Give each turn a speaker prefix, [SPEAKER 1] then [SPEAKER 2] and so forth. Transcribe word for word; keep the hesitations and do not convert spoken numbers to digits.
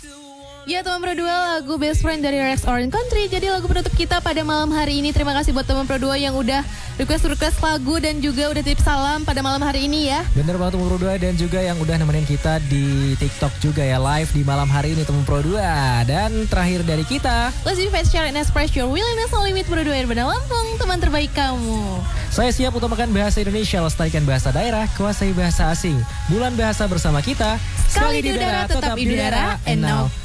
[SPEAKER 1] Ya teman Pro dua, lagu Best Friend dari Rex Orange Country jadi lagu penutup kita pada malam hari ini. Terima kasih buat teman Pro dua yang udah request-request lagu dan juga udah titip salam pada malam hari ini ya.
[SPEAKER 2] Bener banget teman Pro dua, dan juga yang udah nemenin kita di TikTok juga ya, live di malam hari ini teman Pro dua. Dan terakhir dari kita,
[SPEAKER 1] let's be fast, share and express your willingness on limit Pro dua Urbana Lampung, teman terbaik kamu.
[SPEAKER 2] Saya siap utamakan bahasa Indonesia, lestarikan bahasa daerah, kuasai bahasa asing. Bulan bahasa bersama kita,
[SPEAKER 1] sekali di udara tetap di udara, and now